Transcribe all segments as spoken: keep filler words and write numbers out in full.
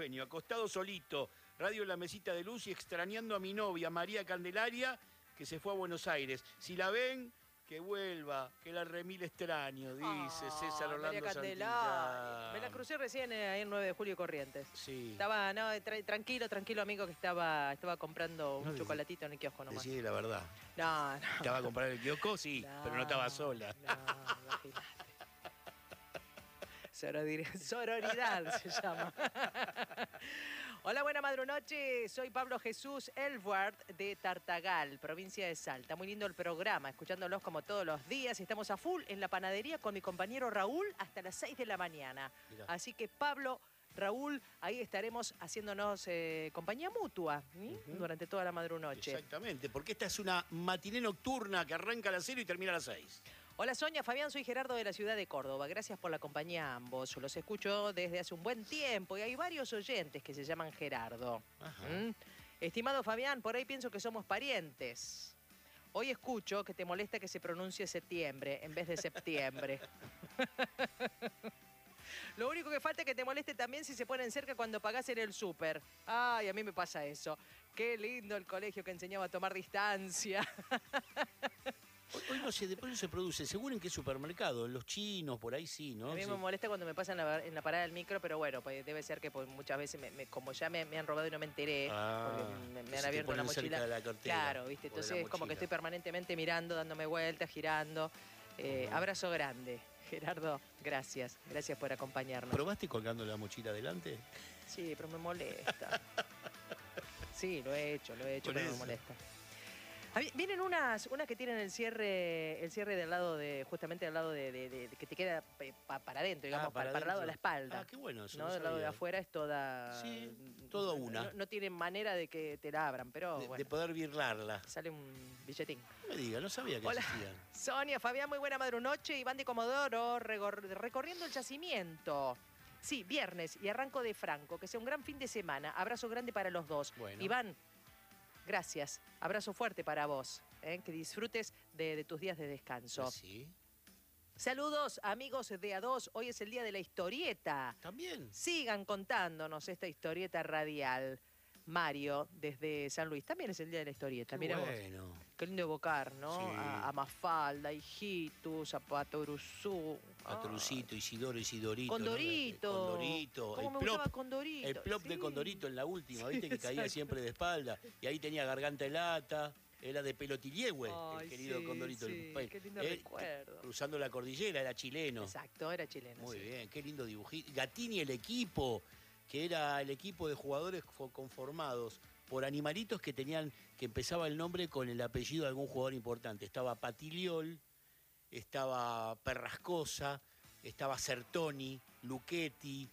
Acostado solito, radio en la mesita de luz y extrañando a mi novia, María Candelaria, que se fue a Buenos Aires. Si la ven, que vuelva, que la remil extraño, dice oh, César Orlando María Candelaria. Me la crucé recién eh, ahí en nueve de julio Corrientes. Sí. Estaba, no, tra tranquilo, tranquilo, amigo, que estaba, estaba comprando un no, chocolatito en el kiosco nomás. Decí la verdad. No, no. ¿Estaba a comprar en el kiosco? Sí, no, pero no estaba sola. No, imagínate. Sororidad se llama. Hola, buena madrunoche. Soy Pablo Jesús Elward de Tartagal, provincia de Salta. Muy lindo el programa, escuchándolos como todos los días. Estamos a full en la panadería con mi compañero Raúl hasta las seis de la mañana. Mirá. Así que Pablo, Raúl, ahí estaremos haciéndonos eh, compañía mutua ¿sí? uh-huh. durante toda la madrunoche. Exactamente, porque esta es una matiné nocturna que arranca a las cero y termina a las seis. Hola Sonia, Fabián, soy Gerardo de la ciudad de Córdoba. Gracias por la compañía a ambos. Los escucho desde hace un buen tiempo y hay varios oyentes que se llaman Gerardo. ¿Mm? Estimado Fabián, por ahí pienso que somos parientes. Hoy escucho que te molesta que se pronuncie septiembre en vez de septiembre. Lo único que falta es que te moleste también si se ponen cerca cuando pagás en el súper. Ay, a mí me pasa eso. Qué lindo el colegio que enseñaba a tomar distancia. Hoy no sé, después no se produce. ¿Seguro en qué supermercado? En los chinos, por ahí sí, ¿no? A mí sí. me molesta cuando me pasan en la, en la parada del micro, pero bueno, pues debe ser que pues, muchas veces, me, me, como ya me, me han robado y no me enteré, ah, porque me, me han abierto la mochila. La cartera, claro, ¿viste? Entonces es como que estoy permanentemente mirando, dándome vueltas, girando. Eh, uh-huh. Abrazo grande. Gerardo, gracias. Gracias por acompañarnos. ¿Probaste colgando la mochila adelante? Sí, pero me molesta. Sí, lo he hecho, lo he hecho, por pero eso. me molesta. Vienen unas, unas que tienen el cierre, el cierre del lado de, justamente del lado de, de, de, de que te queda pa, para adentro, digamos, ah, para, para, para el lado de la espalda. Ah, qué bueno eso. ¿no? No del lado de afuera es toda. Sí, toda una. No, no tienen manera de que te la abran, pero de, bueno. De poder birlarla. Sale un billetín. No me diga, no sabía que Hola, existían. Sonia, Fabián, muy buena madrunoche. Iván de Comodoro, recorriendo el yacimiento. Sí, viernes y arranco de Franco. Que sea un gran fin de semana. Abrazo grande para los dos. Bueno. Iván, gracias. Abrazo fuerte para vos. ¿eh? Que disfrutes de, de tus días de descanso. ¿Sí? Saludos, amigos de A dos. Hoy es el día de la historieta. ¿También? Sigan contándonos esta historieta radial. Mario, desde San Luis. También es el día de la historieta. Qué Mirá bueno. Vos. Qué lindo evocar, ¿no? Sí. A, a Mafalda, a Hijitus, a Patoruzú. Patorucito, Isidoro, Isidorito. Condorito. ¿no? Condorito. ¿Cómo el me plop, gustaba Condorito? El plop sí. de Condorito en la última, ¿viste? Sí, que caía siempre de espalda. Y ahí tenía garganta de lata. Era de Pelotillehue, el querido sí, Condorito. Sí, el, qué lindo él, recuerdo. Cruzando la cordillera, era chileno. Exacto, era chileno. Muy sí. bien, qué lindo dibujito. Gatini, el equipo, que era el equipo de jugadores conformados por animalitos que tenían, que empezaba el nombre con el apellido de algún jugador importante. Estaba Patiliol, estaba Perrascosa, estaba Certoni, Luchetti,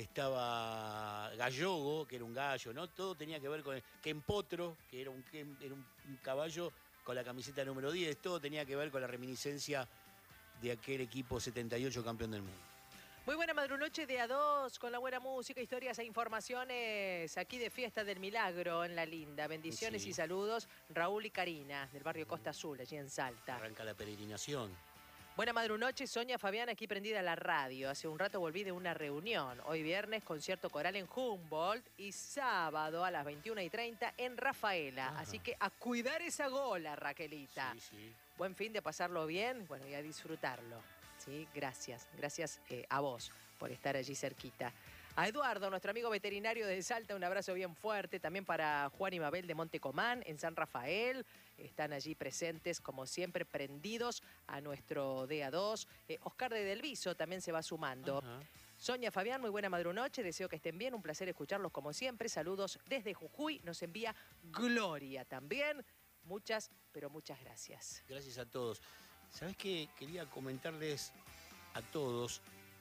estaba Gallogo, que era un gallo, ¿no? Todo tenía que ver con el Kempotro, que era un, era un, un caballo con la camiseta número diez. Todo tenía que ver con la reminiscencia de aquel equipo setenta y ocho campeón del mundo. Muy buena madrunoche de A dos, con la buena música, historias e informaciones aquí de Fiesta del Milagro en La Linda. Bendiciones sí. y saludos, Raúl y Karina, del barrio Costa Azul, allí en Salta. Arranca la peregrinación. Buena madrunoche, Sonia, Fabián, aquí prendida la radio. Hace un rato volví de una reunión. Hoy viernes, concierto coral en Humboldt y sábado a las veintiuna y treinta en Rafaela. Ajá. Así que a cuidar esa gola, Raquelita. Sí, sí. Buen fin de pasarlo bien, bueno, y a disfrutarlo. Sí, gracias, gracias eh, a vos por estar allí cerquita. A Eduardo, nuestro amigo veterinario de Salta, un abrazo bien fuerte. También para Juan y Mabel de Montecomán, en San Rafael. Están allí presentes, como siempre, prendidos a nuestro D A dos. Eh, Oscar de Delviso también se va sumando. Ajá. Sonia, Fabián, muy buena madrunoche. Deseo que estén bien. Un placer escucharlos como siempre. Saludos desde Jujuy. Nos envía Gloria también. Muchas, pero muchas gracias. Gracias a todos. ¿Sabés qué? Quería comentarles a todos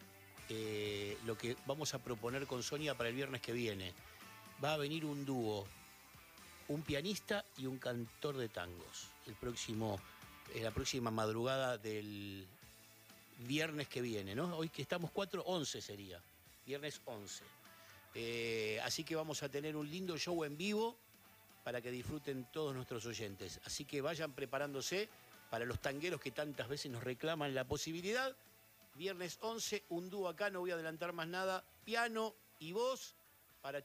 eh, lo que vamos a proponer con Sonia para el viernes que viene. Va a venir un dúo, un pianista y un cantor de tangos. El próximo, eh, la próxima madrugada del viernes que viene, ¿no? Hoy que estamos cuatro, once sería. Viernes once. Eh, así que vamos a tener un lindo show en vivo para que disfruten todos nuestros oyentes. Así que vayan preparándose. Para los tangueros que tantas veces nos reclaman la posibilidad. Viernes once, un dúo acá, no voy a adelantar más nada. Piano y voz